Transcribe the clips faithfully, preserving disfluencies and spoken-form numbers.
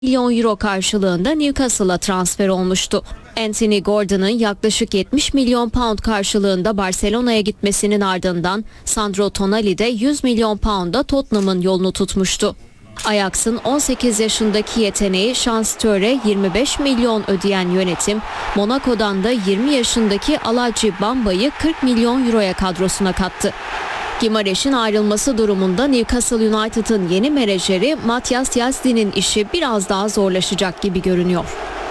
milyon euro karşılığında Newcastle'a transfer olmuştu. Anthony Gordon'ın yaklaşık yetmiş milyon pound karşılığında Barcelona'ya gitmesinin ardından Sandro Tonali de yüz milyon pound'a Tottenham'ın yolunu tutmuştu. Ajax'ın on sekiz yaşındaki yeteneği Şanstör'e yirmi beş milyon ödeyen yönetim, Monaco'dan da yirmi yaşındaki Alaji Bamba'yı kırk milyon euroya kadrosuna kattı. Gimareş'in ayrılması durumunda Newcastle United'ın yeni menajeri Matias Yazdin'in işi biraz daha zorlaşacak gibi görünüyor.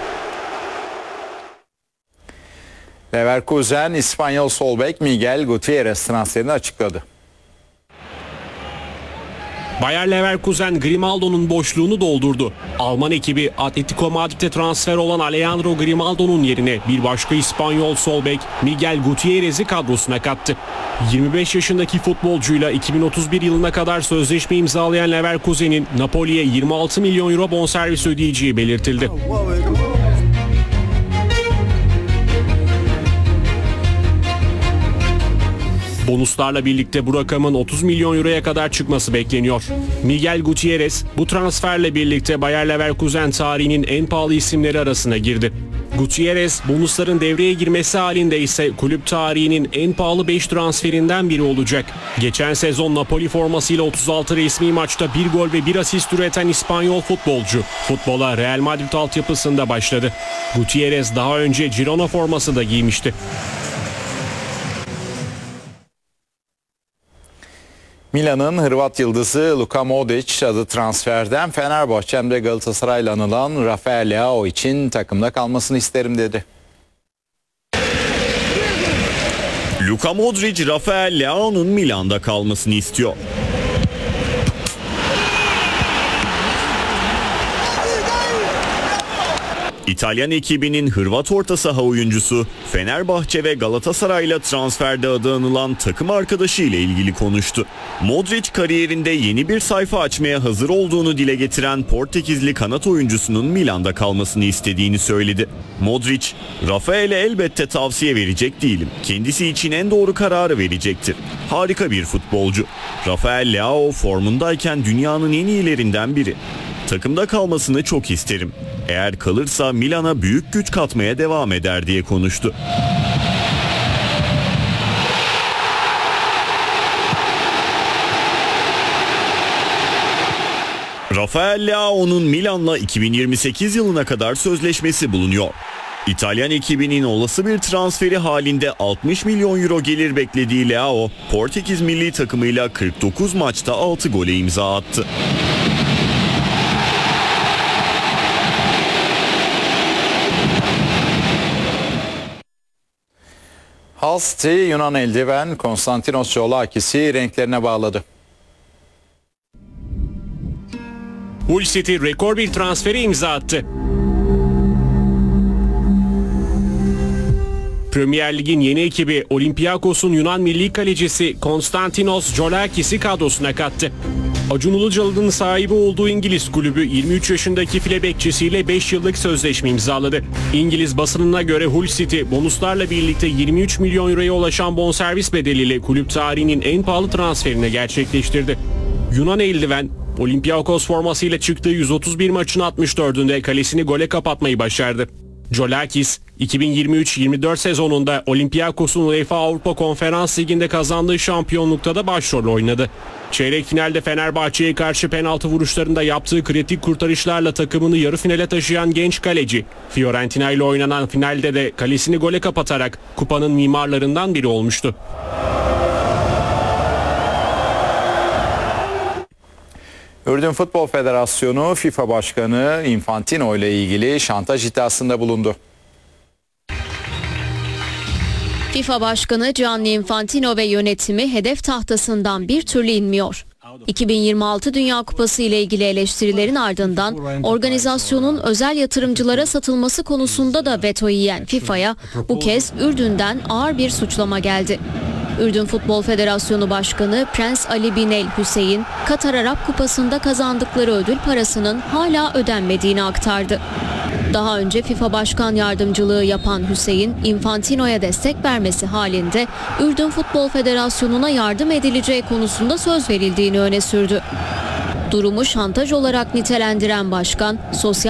Leverkusen, İspanyol sol bek Miguel Gutierrez transferini açıkladı. Bayer Leverkusen Grimaldo'nun boşluğunu doldurdu. Alman ekibi Atletico Madrid'e transfer olan Alejandro Grimaldo'nun yerine bir başka İspanyol sol bek Miguel Gutierrez'i kadrosuna kattı. yirmi beş yaşındaki futbolcuyla iki bin otuz bir yılına kadar sözleşme imzalayan Leverkusen'in Napoli'ye yirmi altı milyon euro bonservis ödeyeceği belirtildi. Bonuslarla birlikte bu rakamın otuz milyon euroya kadar çıkması bekleniyor. Miguel Gutierrez bu transferle birlikte Bayer Leverkusen tarihinin en pahalı isimleri arasına girdi. Gutierrez bonusların devreye girmesi halinde ise kulüp tarihinin en pahalı beş transferinden biri olacak. Geçen sezon Napoli formasıyla otuz altı resmi maçta bir gol ve bir asist üreten İspanyol futbolcu futbola Real Madrid altyapısında başladı. Gutierrez daha önce Girona forması da giymişti. Milan'ın Hırvat yıldızı Luka Modric adı transferden Fenerbahçe'de Galatasaray'la anılan Rafael Leao için takımda kalmasını isterim dedi. Luka Modric, Rafael Leao'nun Milan'da kalmasını istiyor. İtalyan ekibinin Hırvat orta saha oyuncusu Fenerbahçe ve Galatasaray'la transferde adı anılan takım arkadaşı ile ilgili konuştu. Modric kariyerinde yeni bir sayfa açmaya hazır olduğunu dile getiren Portekizli kanat oyuncusunun Milan'da kalmasını istediğini söyledi. Modric, "Rafael'e elbette tavsiye verecek değilim. Kendisi için en doğru kararı verecektir. Harika bir futbolcu. Rafael Leao formundayken dünyanın en iyilerinden biri. Takımda kalmasını çok isterim. Eğer kalırsa Milan'a büyük güç katmaya devam eder" diye konuştu. Rafael Leao'nun Milan'la iki bin yirmi sekiz yılına kadar sözleşmesi bulunuyor. İtalyan ekibinin olası bir transferi halinde altmış milyon euro gelir beklediği Leao, Portekiz milli takımıyla kırk dokuz maçta altı gole imza attı. Hull City Yunan eldiven Konstantinos Çoğlakis'i renklerine bağladı. Hull City rekor bir transferi imza attı. Premier Lig'in yeni ekibi Olympiakos'un Yunan milli kalecisi Konstantinos Çoğlakis'i kadrosuna kattı. Acun Ilıcalı'nın sahibi olduğu İngiliz kulübü yirmi üç yaşındaki file bekçisiyle beş yıllık sözleşme imzaladı. İngiliz basınına göre Hull City bonuslarla birlikte yirmi üç milyon euroya ulaşan bonservis bedeliyle kulüp tarihinin en pahalı transferini gerçekleştirdi. Yunan eldiven Olympiakos formasıyla çıktığı yüz otuz bir maçın altmış dördünde kalesini gole kapatmayı başardı. Çoğlakis, iki bin yirmi üç yirmi dört sezonunda Olympiakos'un UEFA Avrupa Konferans Ligi'nde kazandığı şampiyonlukta da başrol oynadı. Çeyrek finalde Fenerbahçe'ye karşı penaltı vuruşlarında yaptığı kritik kurtarışlarla takımını yarı finale taşıyan genç kaleci, Fiorentina ile oynanan finalde de kalesini gole kapatarak kupanın mimarlarından biri olmuştu. Ürdün Futbol Federasyonu FIFA Başkanı Infantino ile ilgili şantaj iddiasında bulundu. FIFA Başkanı Gianni Infantino ve yönetimi hedef tahtasından bir türlü inmiyor. iki bin yirmi altı Dünya Kupası ile ilgili eleştirilerin ardından organizasyonun özel yatırımcılara satılması konusunda da veto yiyen FIFA'ya bu kez Ürdün'den ağır bir suçlama geldi. Ürdün Futbol Federasyonu Başkanı Prens Ali bin El Hüseyin, Katar Arap Kupası'nda kazandıkları ödül parasının hala ödenmediğini aktardı. Daha önce FIFA Başkan Yardımcılığı yapan Hüseyin, Infantino'ya destek vermesi halinde Ürdün Futbol Federasyonu'na yardım edileceği konusunda söz verildiğini öne sürdü. Durumu şantaj olarak nitelendiren başkan, sosyal